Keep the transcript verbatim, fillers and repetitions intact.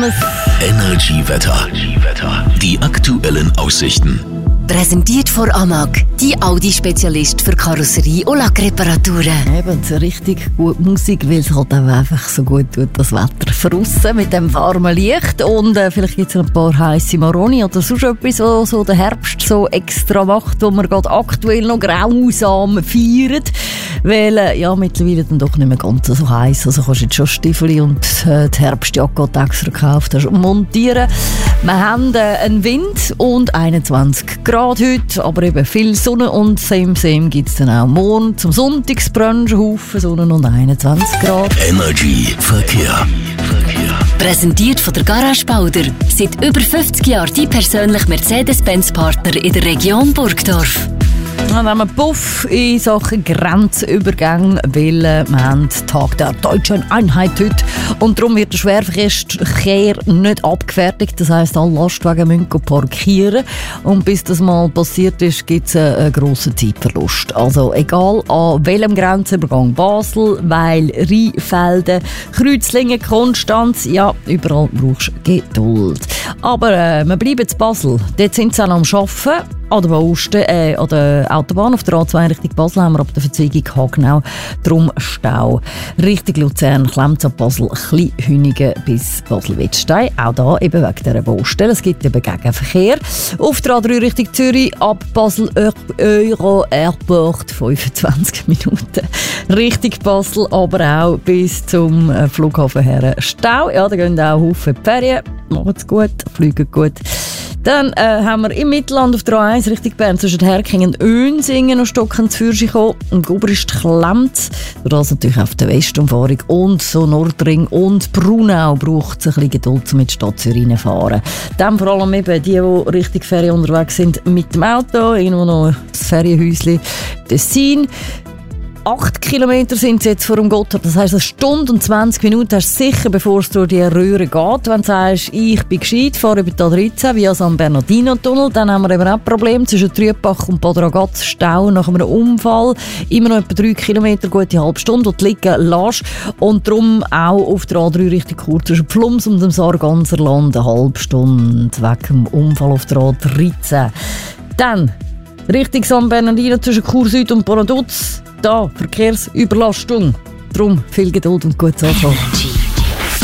Energy Wetter. Die aktuellen Aussichten. Präsentiert von Amag, die Audi-Spezialist für Karosserie- und Lackreparaturen. Eben, so richtig gute Musik, weil es halt auch einfach so gut tut, das Wetter draussen mit dem warmen Licht. Und äh, vielleicht gibt es ein paar heisse Maroni oder sonst etwas, was so den Herbst so extra macht, wo man gerade aktuell noch grausam feiert. Weil äh, ja, mittlerweile dann doch nicht mehr ganz so heiß. Also kannst du jetzt schon Stiefel und äh, die Herbstjacke, die du extra gekauft hast, montieren. Wir haben äh, einen Wind und einundzwanzig Grad heute, aber eben viel Sonne und same same gibt es dann auch morgen zum Sonntagsbrunch, Haufen Sonne und einundzwanzig Grad. Energy Verkehr. Präsentiert von der Garage Bauder. Seit über fünfzig Jahren die persönliche Mercedes-Benz-Partner in der Region Burgdorf. Dann haben wir Puff in Sachen Grenzübergänge, weil äh, wir haben den Tag der Deutschen Einheit heute und darum wird der Schwerverkehr nicht abgefertigt. Das heisst, alle Lastwagen müssen parkieren und bis das mal passiert ist, gibt es einen, einen grossen Zeitverlust. Also egal an welchem Grenzübergang, Basel, Weil, Rheinfelden, Kreuzlingen, Konstanz, ja, überall brauchst du Geduld. Aber äh, wir bleiben in Basel, dort sind sie auch am Arbeiten. An der Baustelle, äh, an der Autobahn auf der A zwei Richtung Basel haben wir ab der Verzweigung Hagenau drum Stau. Richtung Luzern, Klemz ab Basel, Kleinhünigen bis Basel-Wittstein. Auch da eben wegen dieser Baustelle. Es gibt eben Gegenverkehr. Auf der A drei Richtung Zürich ab Basel Euro Airport fünfundzwanzig Minuten. Richtung Basel aber auch bis zum Flughafen her Stau. Ja, da gehen auch Haufen Ferien. Macht's gut, fliegen gut. Dann äh, haben wir im Mittelland auf der A eins Richtung Bern zwischen Herkingen, Önsingen und Stocken zu Fürsch gekommen. Und Oberist Klemz. Das natürlich auf der Westumfahrung und so Nordring und Brunau braucht es ein bisschen Geduld, um mit die Stadt Zürich reinzufahren. Dann vor allem eben die, die Richtung Ferien unterwegs sind mit dem Auto. Irgendwo noch das Ferienhäuschen Tessin. Acht Kilometer sind es jetzt vor dem Gotthard. Das heisst, eine Stunde und zwanzig Minuten hast du sicher, bevor es durch die Röhre geht. Wenn du sagst, ich bin gescheit, fahre über die A dreizehn via San Bernardino-Tunnel, dann haben wir eben auch ein Problem zwischen Trübach und Bad Ragaz, Stau nach einem Unfall. Immer noch etwa drei Kilometer, gute halbe Stunde, wo du liegen lässt. Und darum auch auf der A drei Richtung Chur zwischen Pflums und dem Sarganserland eine halbe Stunde wegen dem Unfall auf der A dreizehn. Dann Richtung San Bernardino zwischen Chur Süd und Bonaduz. Da Verkehrsüberlastung. Darum viel Geduld und gutes Anfang.